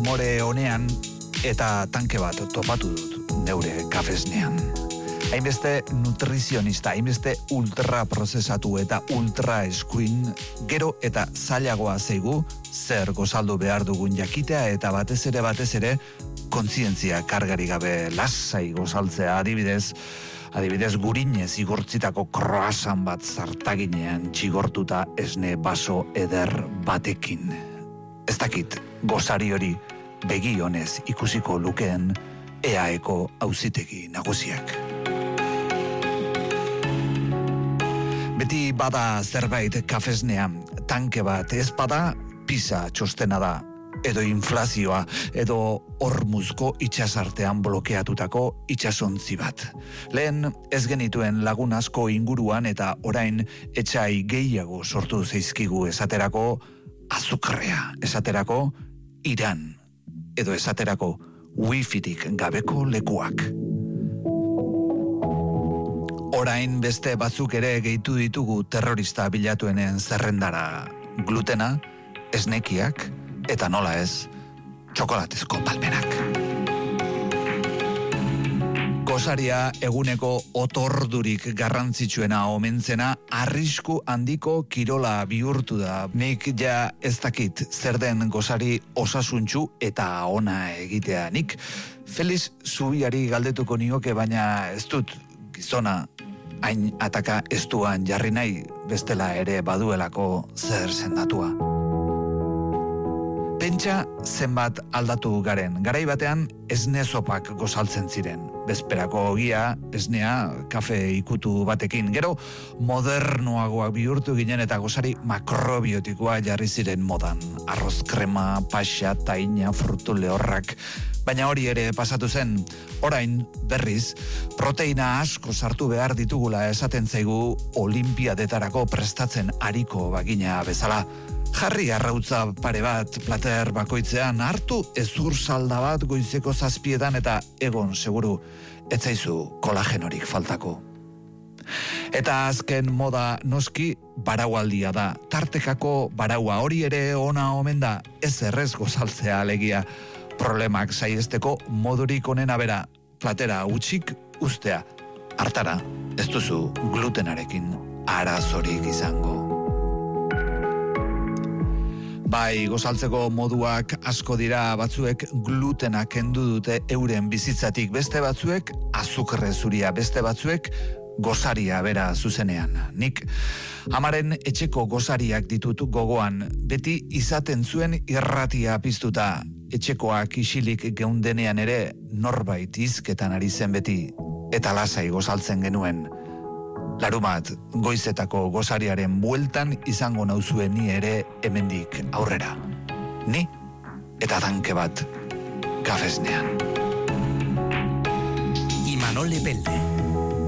umore honean eta tanke bat topatu dut neure kafesnean. Hainbeste nutrizionista, hainbeste ultraprozesatu eta ultra eskuin, gero eta zailagoa zaigu zer gozaldu behar dugun jakitea eta batez ere kontzientzia kargari gabe lasai gozaltzea. Adibidez gurinez igortzitako croissant bat zartaginean txigortuta esne baso eder batekin. Ez dakit gozari hori begi honez ikusiko lukeen EAeko auzitegi nagusiak. Beti bada zerbait kafesnean, tanke bat, ez bada pisa txostena da, edo inflazioa, edo hormuzko itxasartean blokeatutako itxasontzi bat. Lehen ez genituen lagun asko inguruan eta orain etxai gehiago sortu zaizkigu, esaterako azukrea, esaterako Iran, edo esaterako wifitik gabeko lekuak. Orain beste batzuk ere gehitu ditugu terrorista bilatuenen zerrendara. Glutena, esnekiak, eta nola ez, txokolatezko palmerak. Gosaria eguneko otordurik garrantzitsuena omentzena arrisku handiko kirola bihurtu da. Nik ja ez dakit zer den gosari osasuntsu eta ona egitea. Nik Felix Zubiari galdetuko nioke, baina ez dut gizona hain ataka estuan jarri nahi, bestela ere baduelako zer sendatua. Pentsa zenbat aldatu garen. Garai batean esne sopak gozaltzen ziren. Bezperako ogia, esnea, kafe ikutu batekin. Gero modernoagoak bihurtu ginen eta gozari makrobiotikoa jarri ziren modan. Arroz krema, paxa, taina, frutu lehorrak. Baina hori ere pasatu zen. Orain, berriz, proteina asko sartu behar ditugula esaten zaigu olimpiadetarako prestatzen ariko bagina bezala. Jarri arrautza pare bat plater bakoitzean, hartu ezur salda bat goizeko 7 eta egon seguru ez zaizu kolagenorik faltako. Eta azken moda noski baraualdia da. Tartekako baraua, hori ere ona omen da, ez errez gozaltzea alegia. Problemak saihesteko modurik onena bera, platera utxik ustea. Hartara, ez duzu glutenarekin arazorik izango. Bai, gozaltzeko moduak asko dira, batzuek glutena kendu dute euren bizitzatik, beste batzuek azukre zuria, beste batzuek gozaria bera zuzenean. Nik amaren etxeko gozariak ditut gogoan, beti izaten zuen irratia piztuta. Etxekoak isilik geundenean ere norbait hizketan ari zen beti, eta lasai gozaltzen genuen. Larumat, goizetako gozariaren bueltan izango nauzue ni ere hemendik aurrera. Ni eta tanke bat kafesnean. Imanol Lepelde.